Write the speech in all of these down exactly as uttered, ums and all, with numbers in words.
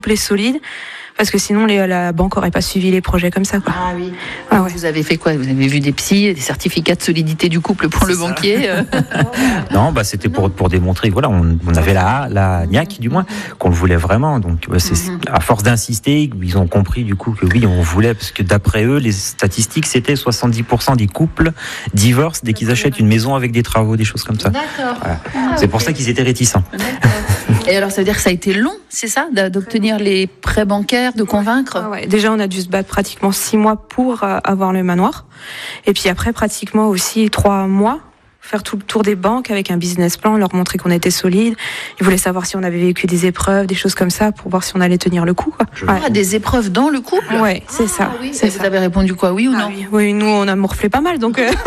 couplé solide. Parce que sinon, les, la banque n'aurait pas suivi les projets comme ça, quoi. Ah oui. Ah ouais. Vous avez fait quoi ? Vous avez vu des psys, des certificats de solidité du couple pour C'est le ça. banquier euh... Non, bah c'était pour pour démontrer que voilà, on, on avait la la niaque du moins qu'on le voulait vraiment. Donc bah, c'est Mhm. à force d'insister, ils ont compris du coup que oui, on voulait parce que d'après eux, les statistiques c'était soixante-dix pour cent des couples divorcent dès qu'ils achètent une maison avec des travaux, des choses comme ça. D'accord. Voilà. Ah, C'est ok. pour ça qu'ils étaient réticents. Et alors, ça veut dire que ça a été long, c'est ça, d'obtenir les prêts bancaires, de convaincre ? Ah ouais. Déjà, on a dû se battre pratiquement six mois pour euh, avoir le manoir. Et puis après, pratiquement aussi trois mois, faire tout le tour des banques avec un business plan, leur montrer qu'on était solide. Ils voulaient savoir si on avait vécu des épreuves, des choses comme ça, pour voir si on allait tenir le coup, quoi. Ouais. Ah, des épreuves dans le couple ? Ouais, c'est ça. Ah, oui. C'est Et ça. vous avez répondu quoi, oui ou Ah non ? oui. Oui, nous, on a morflé pas mal, donc euh,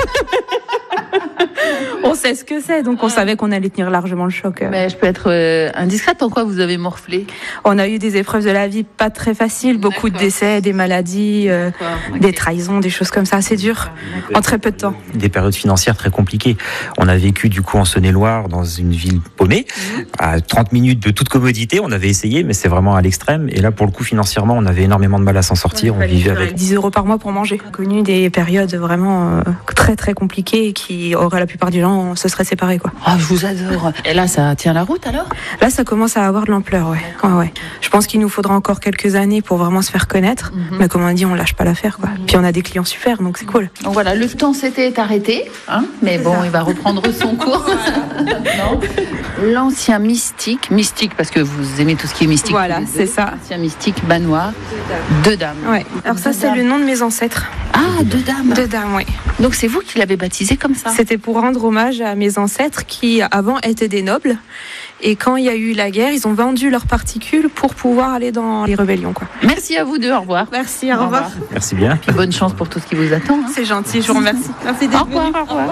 on sait ce que c'est, donc on savait qu'on allait tenir largement le choc. Mais je peux être euh, indiscrète, en quoi vous avez morflé ? On a eu des épreuves de la vie pas très faciles, beaucoup de D'accord. décès, des maladies, euh, des trahisons, des choses comme ça, c'est dur, en très peu de temps. Des périodes financières très compliquées. On a vécu du coup en Saône-et-Loire dans une ville paumée, à trente minutes de toute commodité. On avait essayé, mais c'est vraiment à l'extrême. Et là, pour le coup, financièrement, on avait énormément de mal à s'en sortir. On vivait avec. dix euros par mois pour manger. J'ai connu des périodes vraiment euh, très très compliquées qui auraient la plupart du gens se seraient séparés, quoi. Ah, je vous adore. Et là, ça tient la route alors ? Là, ça commence à avoir de l'ampleur, ouais. Ouais, ouais. Je pense qu'il nous faudra encore quelques années pour vraiment se faire connaître. Mhm. Mais comme on dit, on lâche pas l'affaire, quoi. Puis on a des clients super, donc c'est cool. Donc voilà, le temps s'était arrêté, hein, mais bon, il va reprendre son cours. Non. L'ancien mystique, mystique parce que vous aimez tout ce qui est mystique. Voilà, tous les c'est deux. ça. L'ancien mystique, Banois, deux dames. Ouais. Alors ça, Deux c'est dames. le nom de mes ancêtres. Ah, deux dames. Deux dames, oui. Donc c'est vous qui l'avez baptisé comme ça. C'était pour rendre hommage à mes ancêtres qui, avant, étaient des nobles. Et quand il y a eu la guerre, ils ont vendu leurs particules pour pouvoir aller dans les rébellions, quoi. Merci à vous deux, au revoir. Merci, au revoir. Merci bien. Puis bonne chance pour tout ce qui vous attend. hein. C'est gentil, je vous remercie. Merci Au d'être revoir, venu. au revoir.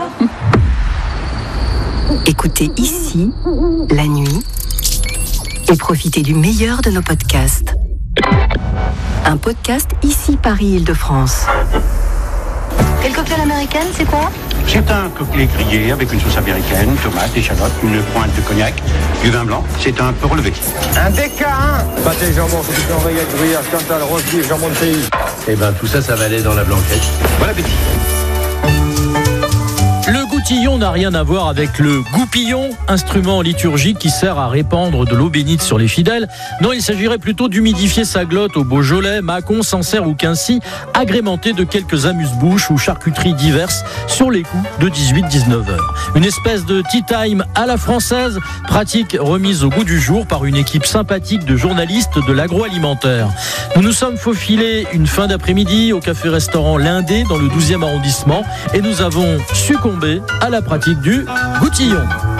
Écoutez ici, la nuit, et profitez du meilleur de nos podcasts. Un podcast ici Paris-Île-de-France. Quelle cocktail américaine, c'est quoi? C'est un cocktail grillé avec une sauce américaine, tomates, échalotes, une pointe de cognac, du vin blanc. C'est un peu relevé. Un D K un Pâté, jambon, saucisson, rillettes, gruyère, Cantal, rose beef, jambon de pays. Eh ben tout ça, ça va aller dans la blanquette. Bon appétit. Le goutillon n'a rien à voir avec le goupillon, instrument liturgique qui sert à répandre de l'eau bénite sur les fidèles. Non, il s'agirait plutôt d'humidifier sa glotte au Beaujolais, Mâcon, Sancerre ou Quincy, agrémenté de quelques amuse-bouches ou charcuteries diverses sur les coups de dix-huit à dix-neuf heures. Une espèce de tea time à la française, pratique remise au goût du jour par une équipe sympathique de journalistes de l'agroalimentaire. Nous nous sommes faufilés une fin d'après-midi au café-restaurant L'Indé dans le douzième arrondissement et nous avons succombé à la pratique du goutillon.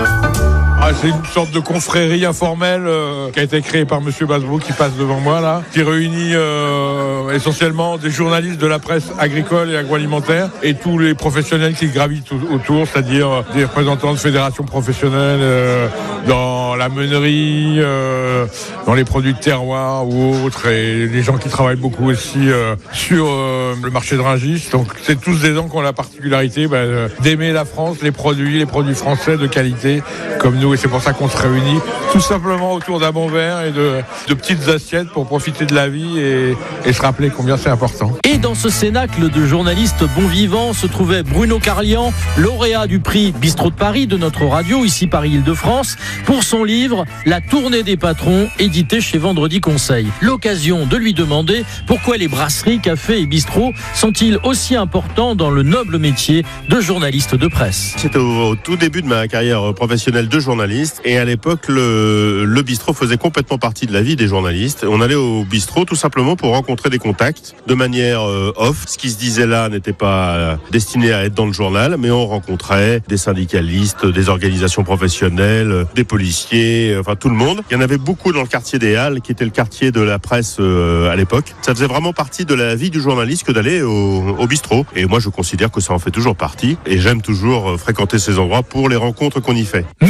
Ah, c'est une sorte de confrérie informelle euh, qui a été créée par Monsieur Basbo qui passe devant moi là, qui réunit euh, essentiellement des journalistes de la presse agricole et agroalimentaire et tous les professionnels qui gravitent autour, c'est-à-dire euh, des représentants de fédérations professionnelles euh, dans la meunerie, euh, dans les produits de terroir ou autres, et les gens qui travaillent beaucoup aussi euh, sur euh, le marché de Rungis. Donc c'est tous des gens qui ont la particularité bah, euh, d'aimer la France, les produits, les produits français de qualité comme nous. Et c'est pour ça qu'on se réunit tout simplement autour d'un bon verre et de, de petites assiettes pour profiter de la vie et, et se rappeler combien c'est important. Et dans ce cénacle de journalistes bons vivants se trouvait Bruno Carlian, lauréat du prix Bistrot de Paris de notre radio, ici Paris-Île-de-France, pour son livre La tournée des patrons, édité chez Vendredi Conseil. L'occasion de lui demander pourquoi les brasseries, cafés et bistrots sont-ils aussi importants dans le noble métier de journaliste de presse. C'était au, au tout début de ma carrière professionnelle de journaliste. Et à l'époque, le, le bistrot faisait complètement partie de la vie des journalistes. On allait au bistrot tout simplement pour rencontrer des contacts de manière euh, off. Ce qui se disait là n'était pas euh, destiné à être dans le journal, mais on rencontrait des syndicalistes, des organisations professionnelles, euh, des policiers, euh, enfin tout le monde. Il y en avait beaucoup dans le quartier des Halles, qui était le quartier de la presse euh, à l'époque. Ça faisait vraiment partie de la vie du journaliste que d'aller au, au bistrot. Et moi, je considère que ça en fait toujours partie. Et j'aime toujours euh, fréquenter ces endroits pour les rencontres qu'on y fait. Mais le goût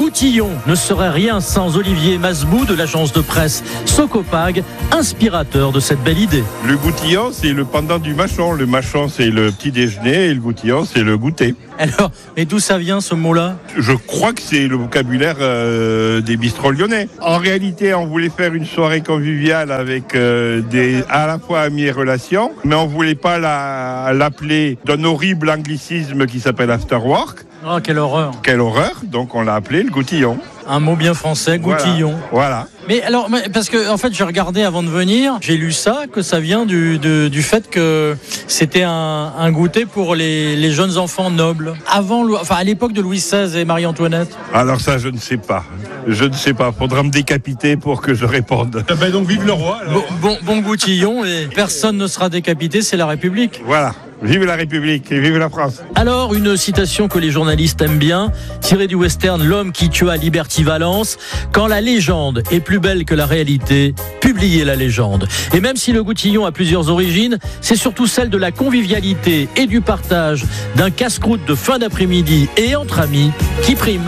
goutillon ne serait rien sans Olivier Masbou de l'agence de presse Socopag, inspirateur de cette belle idée. Le goutillon, c'est le pendant du mâchon. Le mâchon, c'est le petit déjeuner et le goutillon, c'est le goûter. Alors, mais d'où ça vient ce mot-là ? Je crois que c'est le vocabulaire euh, des bistrots lyonnais. En réalité, on voulait faire une soirée conviviale avec euh, des, à la fois amis et relations, mais on voulait pas la, l'appeler d'un horrible anglicisme qui s'appelle after work. Oh, quelle horreur. Quelle horreur. Donc, on l'a appelé le goutillon. Un mot bien français, goutillon. Voilà. voilà. Mais alors, parce que en fait, j'ai regardé avant de venir, j'ai lu ça, que ça vient du, de, du fait que c'était un, un goûter pour les, les jeunes enfants nobles. Avant, enfin, à l'époque de Louis seize et Marie-Antoinette. Alors ça, je ne sais pas. Je ne sais pas. Faudra me décapiter pour que je réponde. Ah ben donc vive le roi. Alors. Bon, bon, bon goutillon et personne ne sera décapité, c'est la République. Voilà. Vive la République et vive la France. Alors, une citation que les journalistes aiment bien, tirée du western L'homme qui tua Liberty Valance. Quand la légende est plus belle que la réalité, publiez la légende. Et même si le goutillon a plusieurs origines, c'est surtout celle de la convivialité et du partage d'un casse-croûte de fin d'après-midi et entre amis qui prime.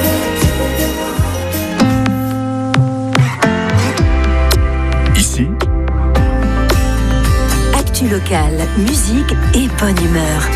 Ici, Actu locale, musique et bonne humeur.